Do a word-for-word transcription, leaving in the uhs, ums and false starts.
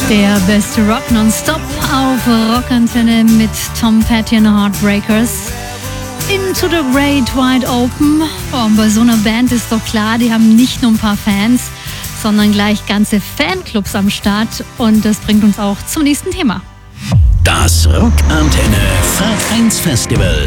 Der beste Rock nonstop auf Rockantenne mit Tom Petty and the Heartbreakers. Into the Great Wide Open. Oh, und bei so einer Band ist doch klar, die haben nicht nur ein paar Fans, sondern gleich ganze Fanclubs am Start. Und das bringt uns auch zum nächsten Thema. Das Rockantenne Vereinsfestival.